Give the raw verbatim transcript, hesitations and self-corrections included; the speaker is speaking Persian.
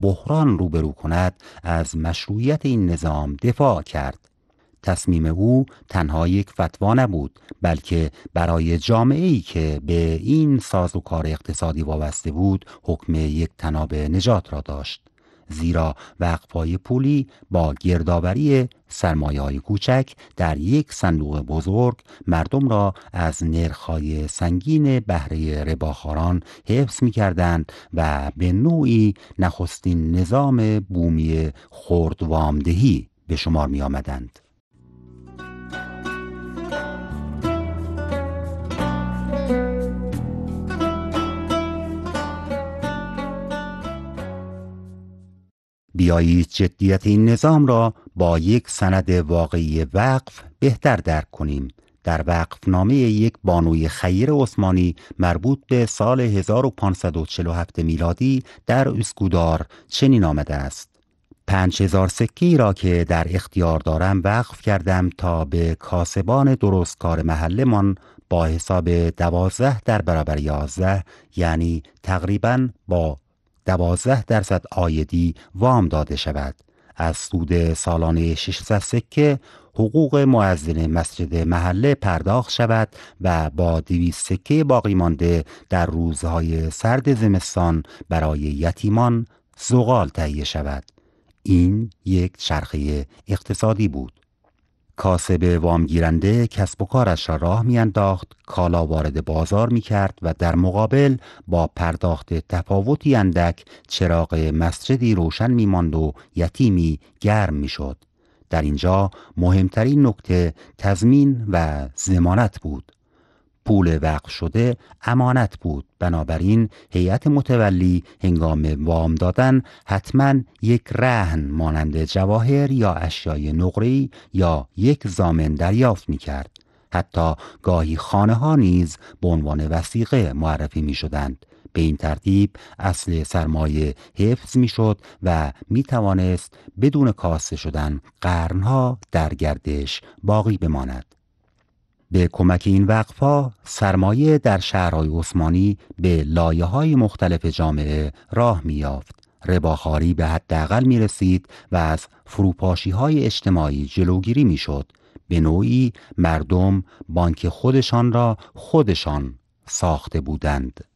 بحران روبرو کند از مشروعیت این نظام دفاع کرد. تصمیم او تنها یک فتوا نبود، بلکه برای جامعه‌ای که به این سازوکار اقتصادی وابسته بود حکم یک تناب نجات را داشت، زیرا وقف‌های پولی با گردآوری سرمایه‌های کوچک در یک صندوق بزرگ مردم را از نرخ‌های سنگین بهره رباخواران حفظ می‌کردند و به نوعی نخستین نظام بومی خرد وامدهی به شمار می‌آمدند. بیایید جدیت این نظام را با یک سند واقعی وقف بهتر درک کنیم. در وقفنامه یک بانوی خیر عثمانی مربوط به سال هزار و پانصد و چهل و هفت میلادی در اسکودار چنین آمده است: پنج هزار سکه‌ای را که در اختیار دارم وقف کردم تا به کاسبان درستکار محلمان با حساب دوازده در برابر یازده، یعنی تقریباً با دوازده درصد عایدی وام داده شود. از سود سالانه ششصد سکه حقوق مؤذن مسجد محله پرداخت شود و با دویست سکه باقی مانده در روزهای سرد زمستان برای یتیمان زغال تهیه شود. این یک چرخه اقتصادی بود. کاسب وامگیرنده کسب و کارش را راه میانداخت، کالا وارد بازار میکرد و در مقابل با پرداخت تفاوتی اندک چراغ مسجدی روشن میماند و یتیمی گرم میشد. در اینجا مهمترین نکته تضمین و ضمانت بود. پول وقف شده امانت بود، بنابراین هیئت متولی هنگام وام دادن حتما یک رهن مانند جواهر یا اشیای نقره‌ای یا یک ضامن دریافت می‌کرد. حتی گاهی خانه ها نیز به عنوان وثیقه معرفی می شدند. به این ترتیب اصل سرمایه حفظ می شد و می توانست بدون کاسته شدن قرنها در گردش باقی بماند. به کمک این وقف‌ها سرمایه در شهرهای عثمانی به لایه‌های مختلف جامعه راه می‌یافت. رباخواری به حداقل می‌رسید و از فروپاشی‌های اجتماعی جلوگیری می‌شد. به نوعی مردم بانک خودشان را خودشان ساخته بودند.